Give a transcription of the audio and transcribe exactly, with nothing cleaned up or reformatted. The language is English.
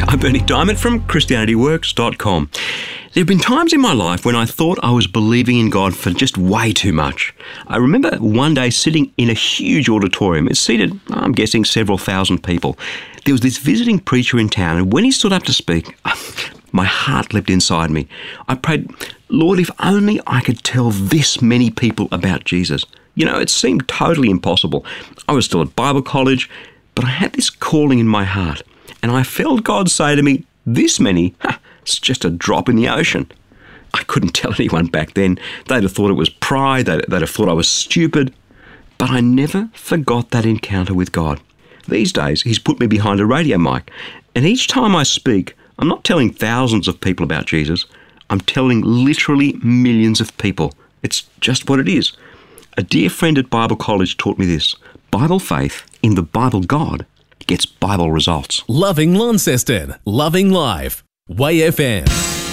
I'm Bernie Diamond from Christianity Works dot com. There have been times in my life when I thought I was believing in God for just way too much. I remember one day sitting in a huge auditorium. It seated, I'm guessing, several thousand people. There was this visiting preacher in town, and when he stood up to speak, my heart leapt inside me. I prayed, Lord, if only I could tell this many people about Jesus. You know, it seemed totally impossible. I was still at Bible college, but I had this calling in my heart, and I felt God say to me, this many? Ha, it's just a drop in the ocean. I couldn't tell anyone back then. They'd have thought it was pride, they'd, they'd have thought I was stupid, but I never forgot that encounter with God. These days, He's put me behind a radio mic, and each time I speak, I'm not telling thousands of people about Jesus, I'm telling literally millions of people. It's just what it is. A dear friend at Bible college taught me this: Bible faith in the Bible God gets Bible results. Loving Launceston, loving life. Way F M.